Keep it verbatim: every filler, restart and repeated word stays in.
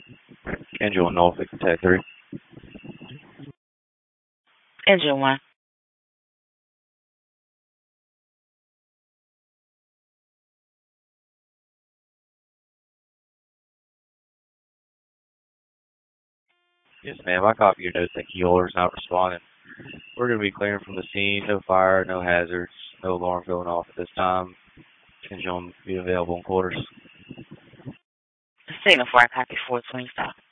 Engine one, Norfolk, Tech three. Engine one. Yes, ma'am. I copy your note that key holder's not responding. We're going to be clearing from the scene. No fire, no hazards, no alarm going off at this time. Engine one be available in quarters. Signal for I copy four twenty stop.